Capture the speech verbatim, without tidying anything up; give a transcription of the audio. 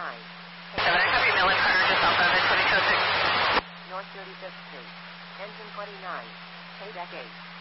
twenty-nine. seven, copy, Millen Carter, just off of it, twenty-two oh six. North thirty-fifth Street. Engine twenty-nine. Payback eight.